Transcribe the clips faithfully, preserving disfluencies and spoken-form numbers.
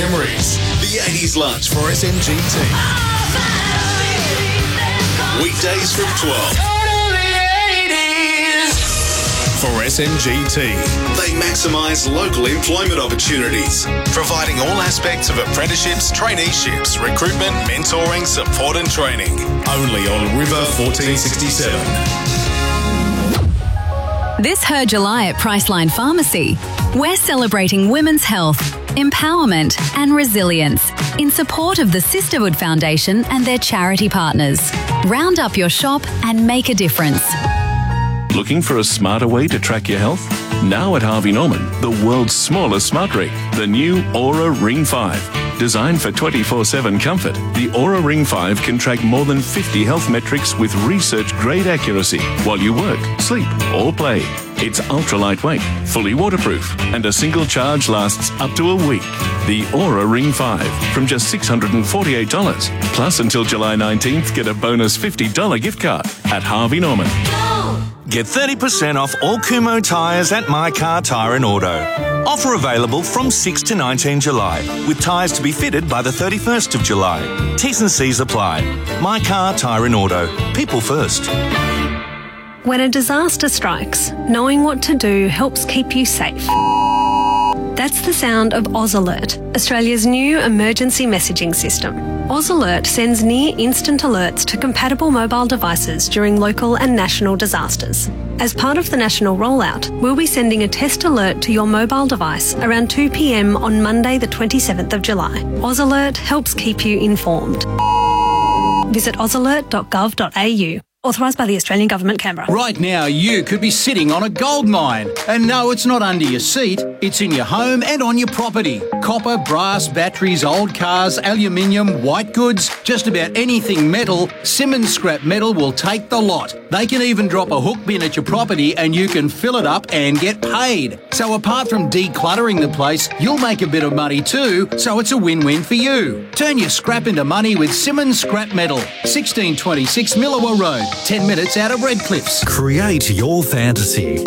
memories. The eighties lunch for S M G T. Weekdays from twelve. For S M G T, they maximise local employment opportunities, providing all aspects of apprenticeships, traineeships, recruitment, mentoring, support and training. Only on River fourteen sixty-seven. This Her July at Priceline Pharmacy, we're celebrating women's health, empowerment and resilience in support of the Sisterhood Foundation and their charity partners. Round up your shop and make a difference. Looking for a smarter way to track your health? Now at Harvey Norman, the world's smallest smart ring, the new Aura Ring five. Designed for twenty-four seven comfort, the Aura Ring five can track more than fifty health metrics with research-grade accuracy while you work, sleep or play. It's ultra-lightweight, fully waterproof, and a single charge lasts up to a week. The Aura Ring five from just six hundred forty-eight dollars. Plus, until July nineteenth, get a bonus fifty dollars gift card at Harvey Norman. Get thirty percent off all Kumho tyres at My Car Tyre and Auto. Offer available from sixth to nineteenth July, with tyres to be fitted by the thirty-first of July. T's and C's apply. My Car Tyre and Auto. People first. When a disaster strikes, knowing what to do helps keep you safe. That's the sound of Oz Alert, Australia's new emergency messaging system. Oz Alert sends near-instant alerts to compatible mobile devices during local and national disasters. As part of the national rollout, we'll be sending a test alert to your mobile device around two p m on Monday the twenty-seventh of July. Oz Alert helps keep you informed. Visit oz alert dot gov dot a u. Authorised by the Australian Government, Canberra. Right now, you could be sitting on a gold mine. And no, it's not under your seat. It's in your home and on your property. Copper, brass, batteries, old cars, aluminium, white goods, just about anything metal, Simmons Scrap Metal will take the lot. They can even drop a hook bin at your property and you can fill it up and get paid. So apart from decluttering the place, you'll make a bit of money too, so it's a win-win for you. Turn your scrap into money with Simmons Scrap Metal. sixteen twenty-six Millawa Road. ten minutes out of Redcliffs. Create your fantasy.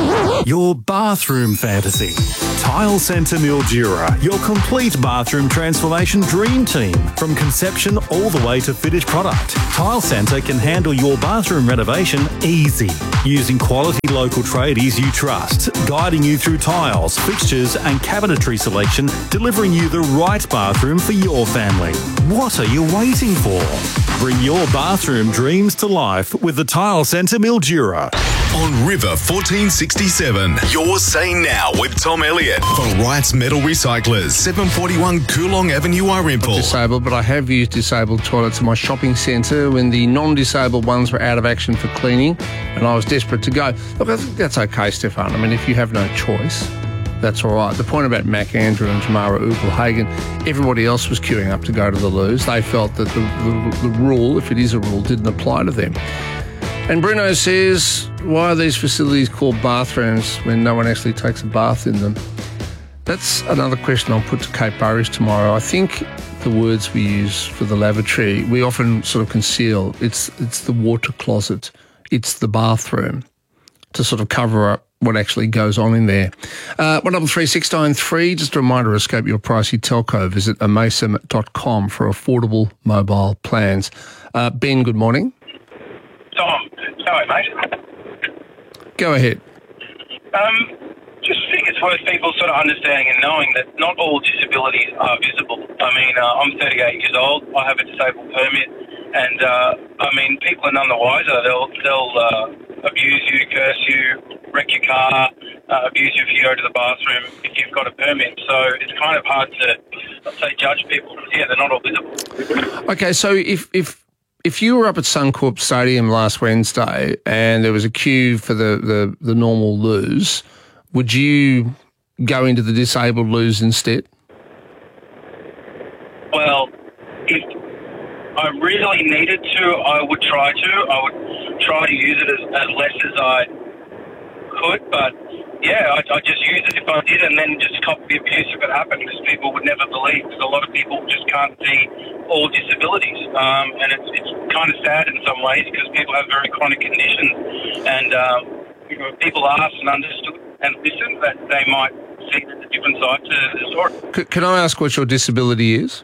Your bathroom fantasy. Tile Centre Mildura, your complete bathroom transformation dream team. From conception all the way to finished product, Tile Centre can handle your bathroom renovation easy. Using quality local tradies you trust, guiding you through tiles, fixtures and cabinetry selection, delivering you the right bathroom for your family. What are you waiting for? Bring your bathroom dreams to life with the Tile Centre Mildura. On River fourteen sixty-seven, your Say Now with Tom Elliott for Wright's Metal Recyclers, seven forty-one Coolong Avenue, Arimple. Disabled, but I have used disabled toilets in my shopping centre when the non-disabled ones were out of action for cleaning and I was desperate to go. Look, I think that's okay, Stefan. I mean, if you have no choice, that's all right. The point about Mac Andrew and Tamara Ugelhagen, everybody else was queuing up to go to the loos. They felt that the, the, the rule, if it is a rule, didn't apply to them. And Bruno says, why are these facilities called bathrooms when no one actually takes a bath in them? That's another question I'll put to Kate Burridge tomorrow. I think the words we use for the lavatory, we often sort of conceal. It's it's the water closet. It's the bathroom to sort of cover up what actually goes on in there. Uh, one double three six nine three, just a reminder, escape your pricey telco. Visit amasem dot com for affordable mobile plans. Uh, Ben, good morning. Tom, sorry, mate. Go ahead. Um, just think it's worth people sort of understanding and knowing that not all disabilities are visible. I mean, uh, I'm thirty-eight years old. I have a disabled permit, and uh, I mean, people are none the wiser. They'll they'll uh, abuse you, curse you, wreck your car, uh, abuse you if you go to the bathroom if you've got a permit. So it's kind of hard to, let's say, judge people. Yeah, they're not all visible. Okay, so if if if you were up at Suncorp Stadium last Wednesday and there was a queue for the, the, the normal loos, would you go into the disabled loos instead? Well, if I really needed to, I would try to. I would try to use it as, as less as I could, but yeah, I, I just use it if I did and then just cop the abuse if it happened, because people would never believe, because a lot of people just can't see all disabilities. Um, and it's, it's kind of sad in some ways because people have very chronic conditions, and um, you know, people ask and understood and listen, that they might see the different side to the story. C- can I ask what your disability is?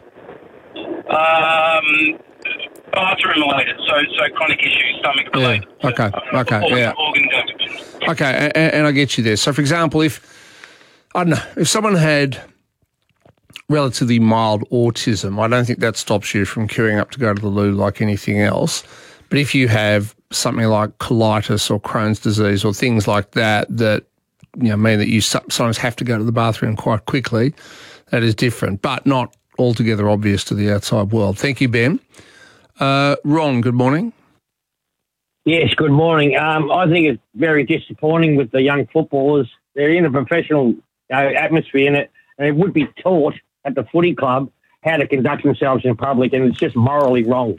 Um, bathroom related, so so chronic issues, stomach related. Yeah. Okay. Uh, Okay. organ, Yeah. Organ damage. Okay, and, and I get you there. So, for example, if I don't know, if someone had relatively mild autism, I don't think that stops you from queuing up to go to the loo like anything else. But if you have something like colitis or Crohn's disease or things like that that you know mean that you sometimes have to go to the bathroom quite quickly, that is different, but not altogether obvious to the outside world. Thank you, Ben. Uh, Ron, good morning. Yes, good morning. Um, I think it's very disappointing with the young footballers. They're in a professional you know, atmosphere in it, and it would be taught at the footy club how to conduct themselves in public, and it's just morally wrong.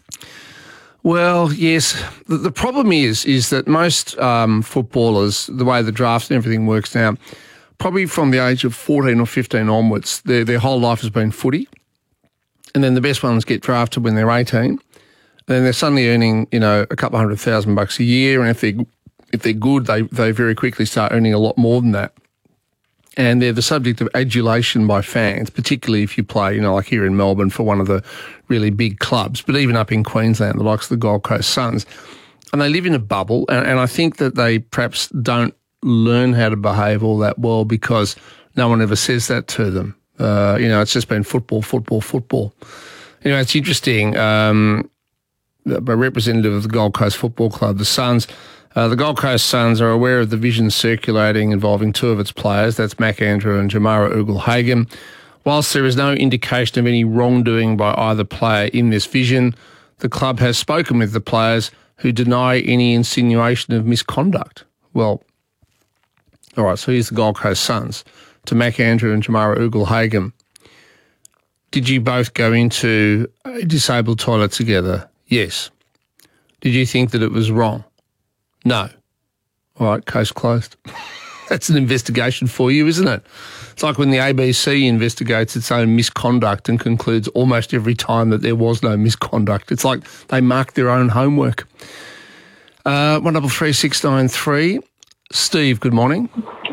Well, yes. The, the problem is is that most um, footballers, the way the draft and everything works now, probably from the age of fourteen or fifteen onwards, their, their whole life has been footy. And then the best ones get drafted when they're eighteen. And then they're suddenly earning, you know, a couple of hundred thousand bucks a year. And if they're, if they're good, they, they very quickly start earning a lot more than that. And they're the subject of adulation by fans, particularly if you play, you know, like here in Melbourne for one of the really big clubs, but even up in Queensland, the likes of the Gold Coast Suns. And they live in a bubble, and, and I think that they perhaps don't learn how to behave all that well because no one ever says that to them. Uh, you know, it's just been football, football, football. You know, it's interesting. Um, a representative of the Gold Coast Football Club, the Suns, Uh, the Gold Coast Suns are aware of the vision circulating involving two of its players, that's Mac Andrew and Jamara Ugle-Hagan. Whilst there is no indication of any wrongdoing by either player in this vision, the club has spoken with the players who deny any insinuation of misconduct. Well, all right, so here's the Gold Coast Suns. To Mac Andrew and Jamara Ugle-Hagan. Did you both go into a disabled toilet together? Yes. Did you think that it was wrong? No. All right, case closed. That's an investigation for you, isn't it? It's like when the A B C investigates its own misconduct and concludes almost every time that there was no misconduct. It's like they mark their own homework. Uh, one double three six nine three. Steve, good morning.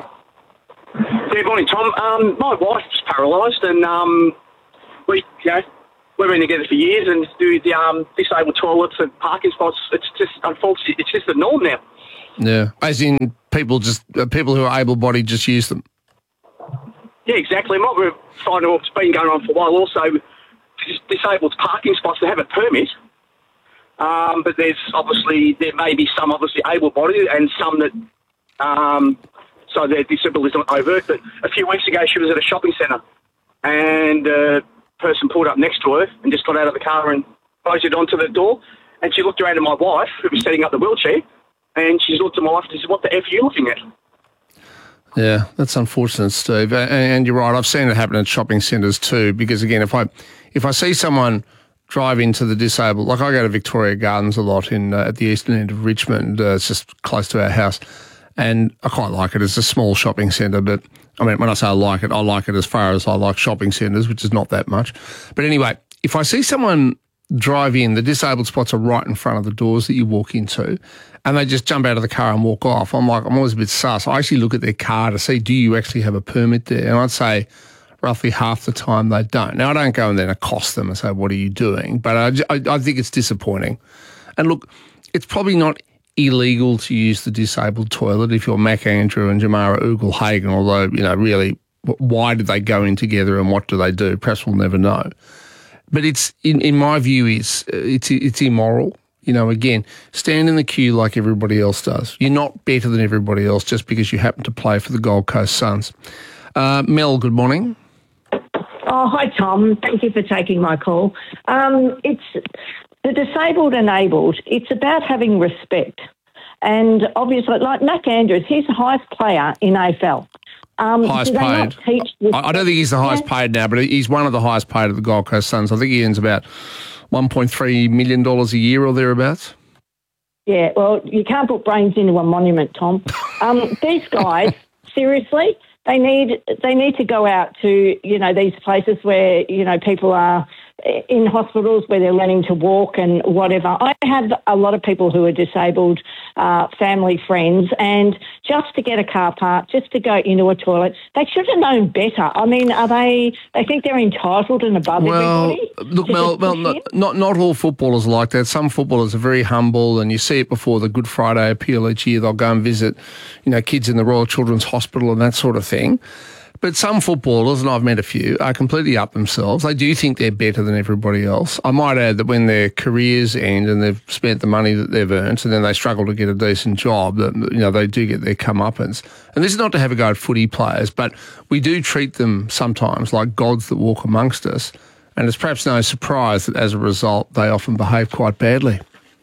Good morning, Tom. Um, my wife's paralysed, and um, we, you know, we've been together for years, and do the um, disabled toilets and parking spots. It's just, unfortunately, it's just the norm now. Yeah, as in people just uh, people who are able-bodied just use them. Yeah, exactly. And what we're finding, it's been going on for a while. Also, disabled parking spots, they have a permit, um, but there's obviously there may be some obviously able-bodied and some that um, so their disability is not overt. But a few weeks ago, she was at a shopping centre, and a person pulled up next to her and just got out of the car and closed it onto the door. And she looked around at my wife, who was setting up the wheelchair, and she looked at my wife and said, "What the F are you looking at?" Yeah, that's unfortunate, Steve. And, and you're right. I've seen it happen at shopping centres too. Because again, if I if I see someone drive into the disabled, like I go to Victoria Gardens a lot in uh, at the eastern end of Richmond. Uh, it's just close to our house, and I quite like it. It's a small shopping centre, but I mean, when I say I like it, I like it as far as I like shopping centres, which is not that much. But anyway, if I see someone drive in, the disabled spots are right in front of the doors that you walk into, and they just jump out of the car and walk off. I'm like, I'm always a bit sus. I actually look at their car to see, do you actually have a permit there? And I'd say roughly half the time they don't. Now, I don't go and then accost them and say, what are you doing? But I, I, I think it's disappointing. And look, it's probably not illegal to use the disabled toilet if you're Mac Andrew and Jamara Ugle-Hagan, although, you know, really, why did they go in together and what do they do? Perhaps we'll never know. But it's, in, in my view, it's, it's, it's immoral. You know, again, stand in the queue like everybody else does. You're not better than everybody else just because you happen to play for the Gold Coast Suns. Uh, Mel, good morning. Oh, hi, Tom. Thank you for taking my call. Um, it's the disabled and abled. It's about having respect. And obviously, like Mac Andrews, he's the highest player in A F L. Um, highest paid. I, I don't think he's the highest yeah. paid now, but he's one of the highest paid of the Gold Coast Suns. I think he earns about one point three million dollars a year or thereabouts. Yeah, well, you can't put brains into a monument, Tom. Um, these guys, seriously, they need they need to go out to, you know, these places where, you know, people are in hospitals where they're learning to walk and whatever. I have a lot of people who are disabled, uh, family, friends, and just to get a car park, just to go into a toilet, they should have known better. I mean, are they, they think they're entitled and above well, everybody? Look, Mel, Mel not, not, not all footballers are like that. Some footballers are very humble, and you see it before the Good Friday appeal each year. They'll go and visit, you know, kids in the Royal Children's Hospital and that sort of thing. But some footballers, and I've met a few, are completely up themselves. They do think they're better than everybody else. I might add that when their careers end and they've spent the money that they've earned, and then they struggle to get a decent job, that, you know, they do get their comeuppance. And this is not to have a go at footy players, but we do treat them sometimes like gods that walk amongst us. And it's perhaps no surprise that as a result, they often behave quite badly.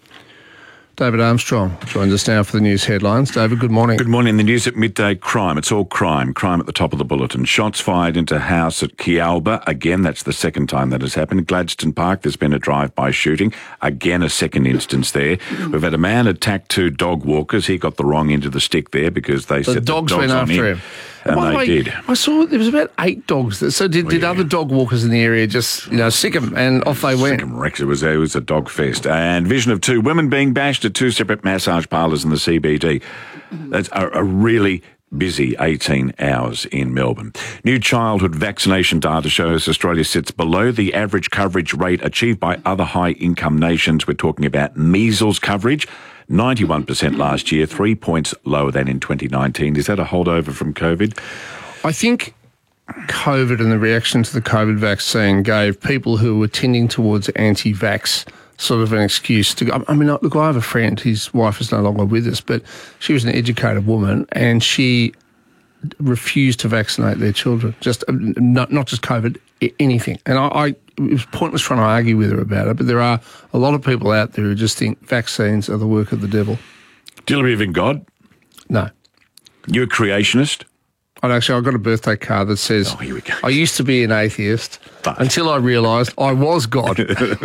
David Armstrong joins us now for the news headlines. David, good morning. Good morning. The news at midday, crime. It's all crime. Crime at the top of the bulletin. Shots fired into house at Kialba. Again, that's the second time that has happened. Gladstone Park, there's been a drive-by shooting. Again, a second instance there. We've had a man attack two dog walkers. He got the wrong end of the stick there because they the set dogs the dogs went on after him. him. And By the they way, did. I saw there was about eight dogs. That, so did, Well, did yeah. other dog walkers in the area just, you know, sick them and off they went? Sick 'em, Rex. It was, it was a dog fest. And vision of two women being bashed at two separate massage parlours in the C B D. That's a, a really busy eighteen hours in Melbourne. New childhood vaccination data shows Australia sits below the average coverage rate achieved by other high-income nations. We're talking about measles coverage. ninety-one percent last year, three points lower than in twenty nineteen. Is that a holdover from COVID? I think COVID and the reaction to the COVID vaccine gave people who were tending towards anti-vax sort of an excuse to go. I mean, look, I have a friend, his wife is no longer with us, but she was an educated woman and she refused to vaccinate their children, just not, not just COVID, anything. And I, I, it was pointless trying to argue with her about it, but there are a lot of people out there who just think vaccines are the work of the devil. Do you believe in God? No. You're a creationist? I'd actually, I got a birthday card that says, oh, here we go. I used to be an atheist but. until I realised I was God.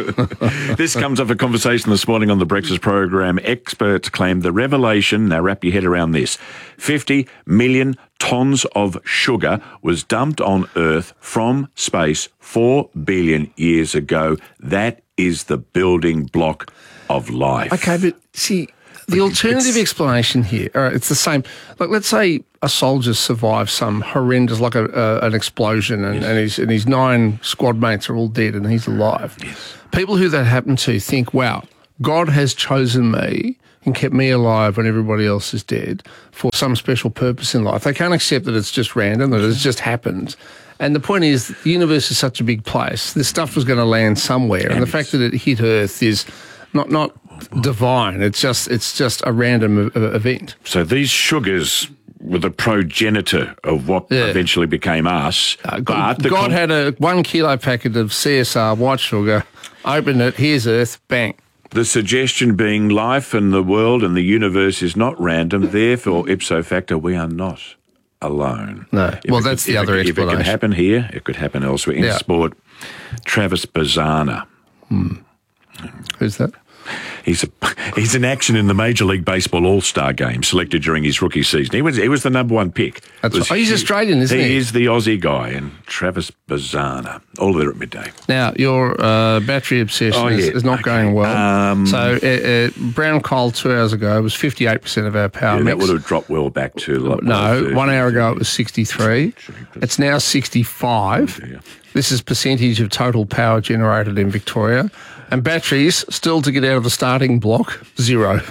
This comes up a conversation this morning on the Breakfast program. Experts claim the revelation, now wrap your head around this, fifty million tonnes of sugar was dumped on Earth from space four billion years ago. That is the building block of life. Okay, but see, the alternative explanation here, all right, it's the same. Like, let's say a soldier survives some horrendous, like a, uh, an explosion, and, yes. and, his, and his nine squad mates are all dead and he's alive. Yes. People who that happen to think, wow, God has chosen me and kept me alive when everybody else is dead for some special purpose in life. They can't accept that it's just random, that it's just happened. And the point is, the universe is such a big place. This stuff was going to land somewhere, and, and the fact that it hit Earth is not not divine. It's just it's just a random event. So these sugars were the progenitor of what yeah. eventually became us. Uh, God, God com- had a one kilo packet of C S R white sugar, opened it, here's Earth, bang. The suggestion being life and the world and the universe is not random, therefore, ipso facto, we are not alone. No. If well, that's could, the other it, explanation. If it could happen here, it could happen elsewhere. In yeah. sport, Travis Bazana. Hmm. Who's that? He's a, he's in action in the Major League Baseball All-Star Game, selected during his rookie season. He was he was the number one pick. That's right. Oh, he's Australian, isn't he? He is the Aussie guy, and Travis Bazana. All there at midday. Now, your uh, battery obsession oh, is, yeah. is not okay. going well. Um, so, uh, uh, brown coal two hours ago was fifty-eight percent of our power yeah, mix. That would have dropped well back to... Like, no, one hour ago it was sixty-three. It's now sixty-five. Yeah. This is percentage of total power generated in Victoria. And batteries, still to get out of the starting block, zero.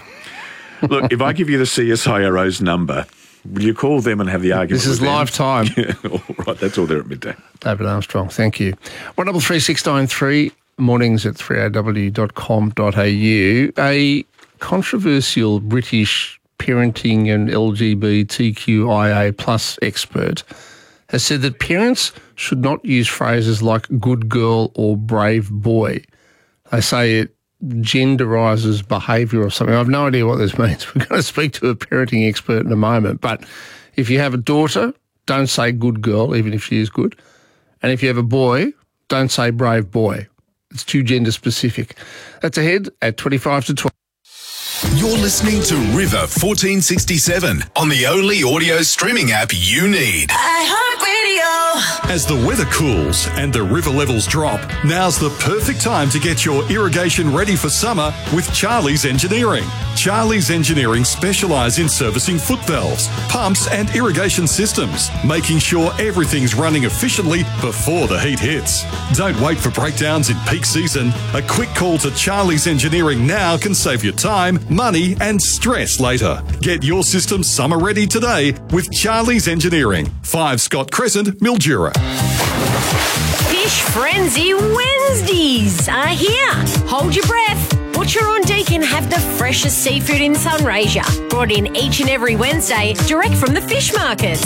Look, if I give you the C S I R O's number, will you call them and have the argument This is with live them? time. Yeah, all right, that's all there at midday. David Armstrong, thank you. one double three six nine three, mornings at three a w dot com dot a u. A controversial British parenting and L G B T Q I A plus expert has said that parents should not use phrases like good girl or brave boy. They say it genderises behaviour or something. I have no idea what this means. We're going to speak to a parenting expert in a moment. But if you have a daughter, don't say good girl, even if she is good. And if you have a boy, don't say brave boy. It's too gender specific. That's ahead at twenty-five to twelve. You're listening to River fourteen sixty-seven on the only audio streaming app you need. iHeartRadio. As the weather cools and the river levels drop, now's the perfect time to get your irrigation ready for summer with Charlie's Engineering. Charlie's Engineering specialise in servicing foot valves, pumps and irrigation systems, making sure everything's running efficiently before the heat hits. Don't wait for breakdowns in peak season. A quick call to Charlie's Engineering now can save you time, money and stress later. Get your system summer ready today with Charlie's Engineering. five Scott Crescent, Mildura. Fish Frenzy Wednesdays are here. Hold your breath. Butcher on Deakin have the freshest seafood in Sunraysia, brought in each and every Wednesday direct from the fish markets.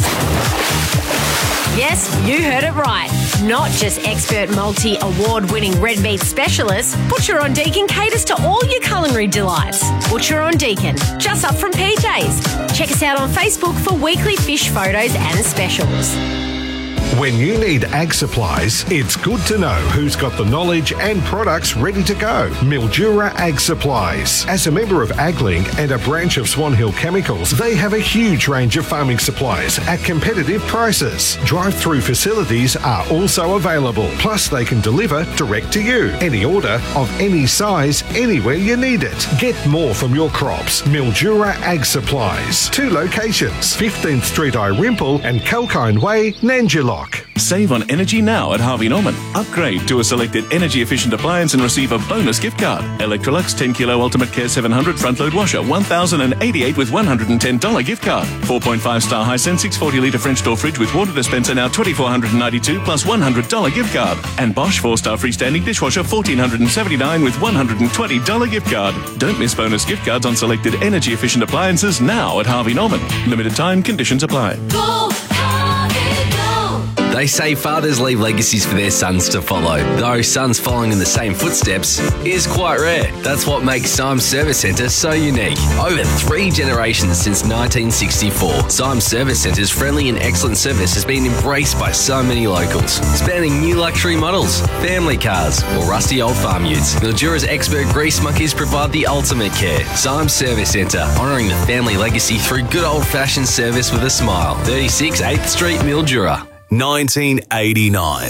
Yes, you heard it right. Not just expert multi-award-winning red meat specialists, Butcher on Deakin caters to all your culinary delights. Butcher on Deakin, just up from P J's. Check us out on Facebook for weekly fish photos and specials. When you need ag supplies, it's good to know who's got the knowledge and products ready to go. Mildura Ag Supplies. As a member of AgLink and a branch of Swan Hill Chemicals, they have a huge range of farming supplies at competitive prices. Drive-through facilities are also available. Plus, they can deliver direct to you. Any order of any size, anywhere you need it. Get more from your crops. Mildura Ag Supplies. Two locations, fifteenth Street Irimple and Kalkine Way, Nanjilock. Save on energy now at Harvey Norman. Upgrade to a selected energy-efficient appliance and receive a bonus gift card. Electrolux ten kilo Ultimate Care seven hundred front-load washer, one thousand eighty-eight with one hundred ten dollars gift card. four point five star Hisense six hundred forty litre French door fridge with water dispenser now two thousand four hundred ninety-two plus one hundred dollars gift card. And Bosch four star freestanding dishwasher one thousand four hundred seventy-nine with one hundred twenty dollars gift card. Don't miss bonus gift cards on selected energy-efficient appliances now at Harvey Norman. Limited time, conditions apply. Go, Harvey, go! They say fathers leave legacies for their sons to follow, though sons following in the same footsteps is quite rare. That's what makes Symes Service Centre so unique. Over three generations since nineteen sixty-four, Symes Service Centre's friendly and excellent service has been embraced by so many locals, spanning new luxury models, family cars, or rusty old farm utes. Mildura's expert grease monkeys provide the ultimate care. Symes Service Centre, honouring the family legacy through good old-fashioned service with a smile. thirty-six eighth Street, Mildura. nineteen eighty-nine.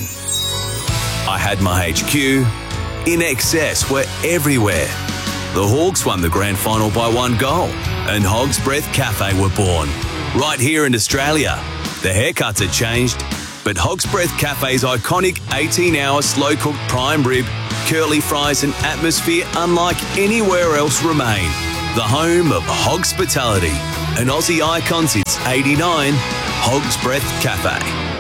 I had my H Q. In excess were everywhere. The Hawks won the grand final by one goal, and Hog's Breath Cafe were born. Right here in Australia. The haircuts had changed, but Hog's Breath Cafe's iconic eighteen hour slow-cooked prime rib, curly fries and atmosphere unlike anywhere else remain. The home of Hogspitality, an Aussie icon since eighty-nine, Hog's Breath Cafe.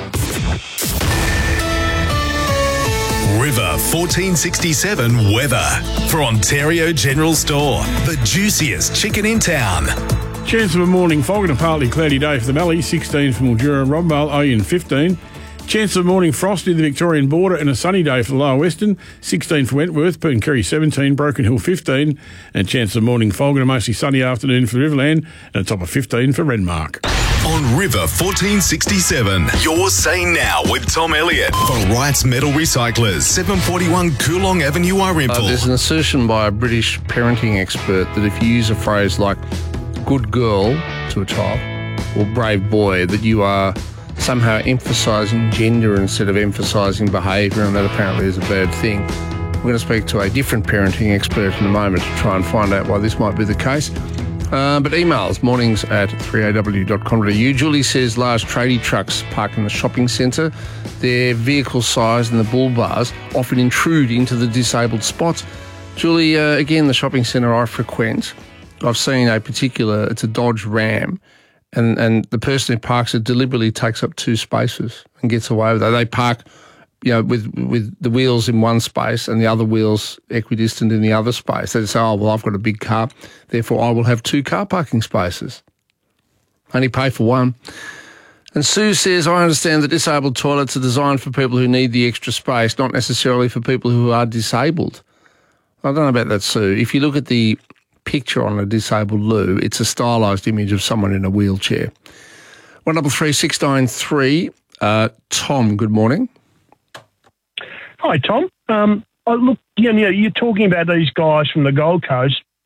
River fourteen sixty-seven weather for Ontario General Store, the juiciest chicken in town. Chance of a morning fog and a partly cloudy day for the Mallee, sixteen for Mildura and Robinvale, Oyen fifteen. Chance of a morning frost near the Victorian border and a sunny day for the Lower Western, sixteen for Wentworth, Pooncarry seventeen, Broken Hill fifteen, and chance of morning fog and a mostly sunny afternoon for the Riverland, and a top of fifteen for Renmark. On River fourteen sixty-seven, you're saying now with Tom Elliott for Wright's Metal Recyclers, seven forty-one Coolong Avenue, Irimple. Uh, there's an assertion by a British parenting expert that if you use a phrase like good girl to a child or brave boy, that you are somehow emphasising gender instead of emphasising behaviour, and that apparently is a bad thing. We're going to speak to a different parenting expert in a moment to try and find out why this might be the case. Uh, but emails, mornings at three a w dot com dot a u. Julie says large tradie trucks park in the shopping centre. Their vehicle size and the bull bars often intrude into the disabled spots. Julie, uh, again, the shopping centre I frequent, I've seen a particular, it's a Dodge Ram, and, and the person who parks it deliberately takes up two spaces and gets away with it. They park, you know, with with the wheels in one space and the other wheels equidistant in the other space. They say, oh, well, I've got a big car, therefore I will have two car parking spaces. Only pay for one. And Sue says, I understand that disabled toilets are designed for people who need the extra space, not necessarily for people who are disabled. I don't know about that, Sue. If you look at the picture on a disabled loo, it's a stylised image of someone in a wheelchair. one double three six nine three. Uh, Tom, good morning. Hi, Tom. Um, I look, you know, you're talking about these guys from the Gold Coast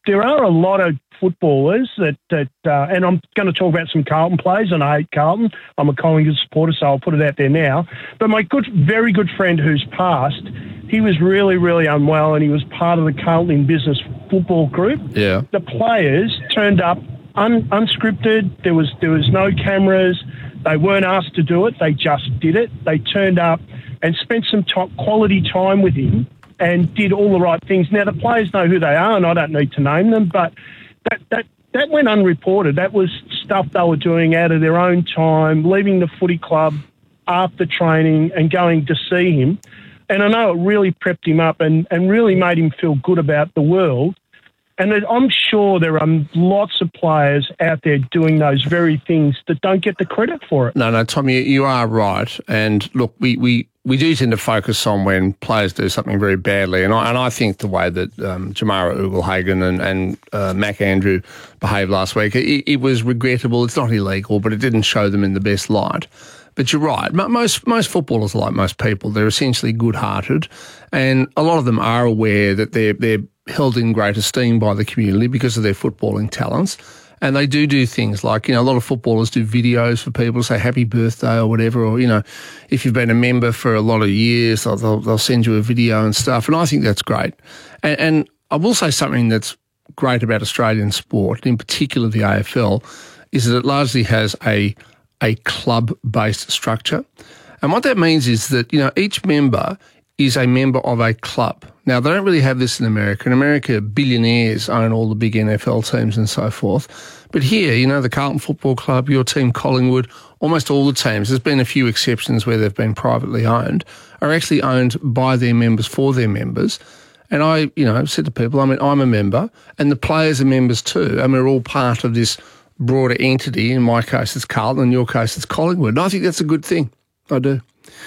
there are a lot of footballers that, that uh, and I'm going to talk about some Carlton players, and I hate Carlton. I'm a Collingwood supporter, so I'll put it out there now. But my good, very good friend who's passed, he was really, really unwell, and he was part of the Carlton Business Football Group. Yeah. The players turned up un, unscripted. There was there was no cameras. They weren't asked to do it. They just did it. They turned up and spent some top quality time with him and did all the right things. Now, the players know who they are, and I don't need to name them, but that, that, that went unreported. That was stuff they were doing out of their own time, leaving the footy club after training and going to see him. And I know it really prepped him up and, and really made him feel good about the world. And I'm sure there are lots of players out there doing those very things that don't get the credit for it. No, no, Tom, you, you are right. And look, we, we, we do tend to focus on when players do something very badly. And I, and I think the way that um, Jamara Ugle-Hagan and, and uh, Mac Andrew behaved last week, it, it was regrettable. It's not illegal, but it didn't show them in the best light. But you're right. Most most footballers are like most people. They're essentially good-hearted, and a lot of them are aware that they're they're held in great esteem by the community because of their footballing talents. And they do do things like, you know, a lot of footballers do videos for people, say happy birthday or whatever, or, you know, if you've been a member for a lot of years, they'll, they'll, they'll send you a video and stuff. And I think that's great. And, and I will say something that's great about Australian sport, in particular the A F L, is that it largely has a a club-based structure. And what that means is that, you know, each member is a member of a club. Now, they don't really have this in America. In America, billionaires own all the big N F L teams and so forth. But here, you know, the Carlton Football Club, your team Collingwood, almost all the teams, there's been a few exceptions where they've been privately owned, are actually owned by their members for their members. And I, you know, said to people, I mean, I'm a member, and the players are members too, and we're all part of this broader entity. In my case, it's Carlton. In your case, it's Collingwood. And I think that's a good thing. I do.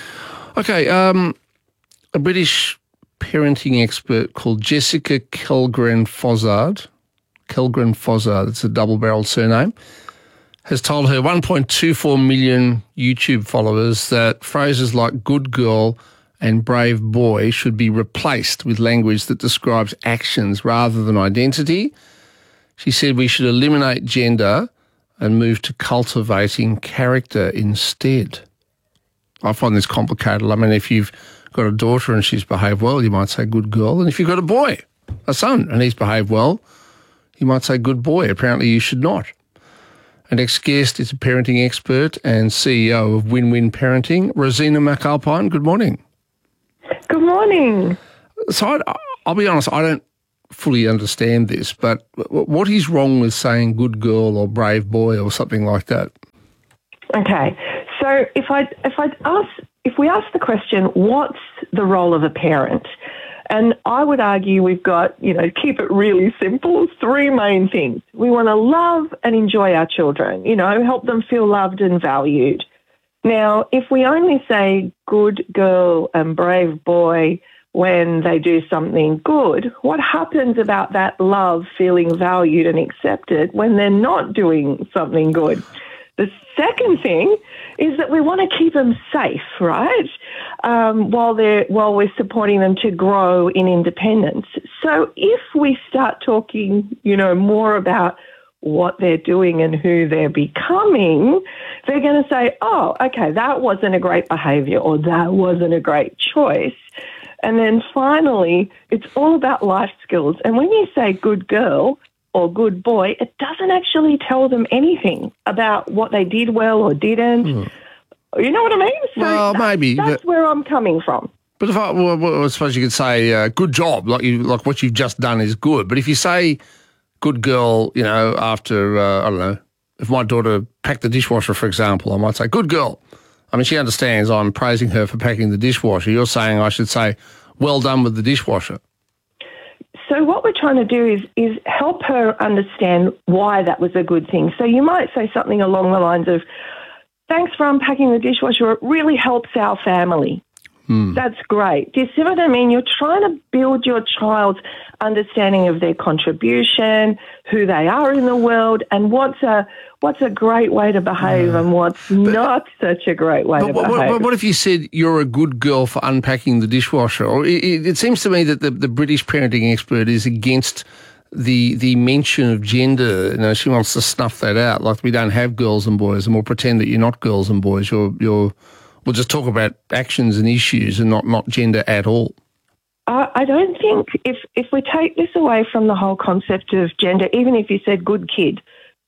Okay, um, a British parenting expert called Jessica Kellgren-Fozzard, Kellgren-Fozzard, it's a double-barreled surname, has told her one point two four million YouTube followers that phrases like good girl and brave boy should be replaced with language that describes actions rather than identity. She said we should eliminate gender and move to cultivating character instead. I find this complicated. I mean, if you've got a daughter and she's behaved well, you might say good girl. And if you've got a boy, a son, and he's behaved well, you might say good boy. Apparently you should not. Our next guest is a parenting expert and C E O of Win-Win Parenting, Rosina McAlpine. Good morning. Good morning. So I, I'll be honest, I don't fully understand this, but what is wrong with saying good girl or brave boy or something like that? Okay, so if I if I ask if we ask the question, what's the role of a parent? And I would argue we've got, you know, keep it really simple, three main things. We want to love and enjoy our children, you know, help them feel loved and valued. Now, if we only say good girl and brave boy when they do something good, what happens about that love, feeling valued and accepted when they're not doing something good? The second thing is that we want to keep them safe, right? Um, while they're while we're supporting them to grow in independence. So if we start talking, you know, more about what they're doing and who they're becoming, they're going to say, oh, okay, that wasn't a great behaviour or that wasn't a great choice. And then finally, it's all about life skills. And when you say good girl or good boy, it doesn't actually tell them anything about what they did well or didn't. Mm. You know what I mean? So well, that, maybe. That's but, where I'm coming from. But if I, well, well, I suppose you could say uh, good job, like you, like what you've just done is good. But if you say good girl, you know, after, uh, I don't know, if my daughter packed the dishwasher, for example, I might say good girl. I mean, she understands I'm praising her for packing the dishwasher. You're saying I should say, well done with the dishwasher. So what we're trying to do is is help her understand why that was a good thing. So you might say something along the lines of, thanks for unpacking the dishwasher. It really helps our family. Hmm. That's great. Do you see what I mean? You're trying to build your child's understanding of their contribution, who they are in the world, and what's a what's a great way to behave and what's but, not such a great way but, to but, behave. But what if you said you're a good girl for unpacking the dishwasher? Or it, it seems to me that the, the British parenting expert is against the the mention of gender, you know, she wants to snuff that out. Like, we don't have girls and boys, and we'll pretend that you're not girls and boys. You're you're we'll just talk about actions and issues and not, not gender at all. I I don't think if if we take this away from the whole concept of gender, even if you said good kid,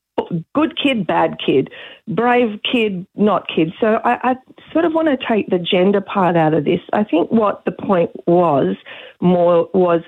good kid, bad kid, brave kid, not kid. So I, I sort of want to take the gender part out of this. I think what the point was more was,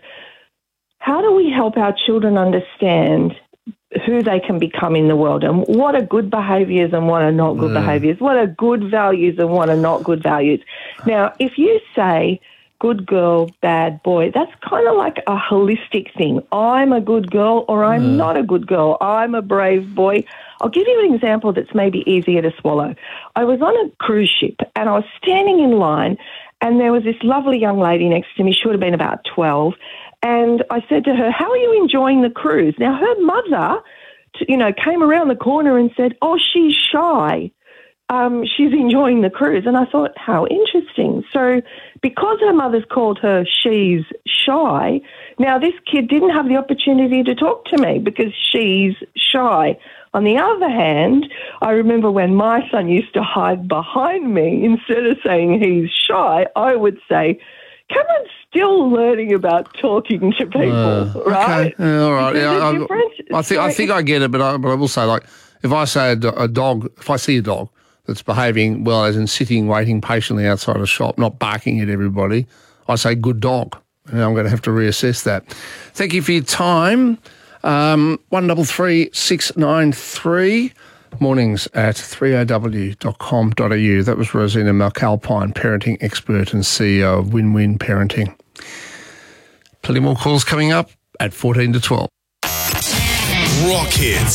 how do we help our children understand who they can become in the world and what are good behaviours and what are not good mm. behaviours, what are good values and what are not good values. Now, if you say good girl, bad boy, that's kind of like a holistic thing. I'm a good girl or I'm mm. not a good girl. I'm a brave boy. I'll give you an example that's maybe easier to swallow. I was on a cruise ship and I was standing in line and there was this lovely young lady next to me. She would have been about twelve. And I said to her, how are you enjoying the cruise? Now, her mother, you know, came around the corner and said, oh, she's shy. Um, she's enjoying the cruise. And I thought, how interesting. So because her mother's called her she's shy, now this kid didn't have the opportunity to talk to me because she's shy. On the other hand, I remember when my son used to hide behind me, instead of saying he's shy, I would say, Cameron's still learning about talking to people, uh, right? Okay. Yeah, all right. Yeah, I, I think I think I get it, but I, but I will say, like, if I say a, do- a dog, if I see a dog that's behaving well, as in sitting, waiting patiently outside a shop, not barking at everybody, I say good dog. And I'm going to have to reassess that. Thank you for your time. Um, one double three six nine three. Mornings at three o w dot com dot a u. That was Rosina Malcalpine, parenting expert and C E O of Win-Win Parenting. Plenty more calls coming up at fourteen to twelve. Rock Hits.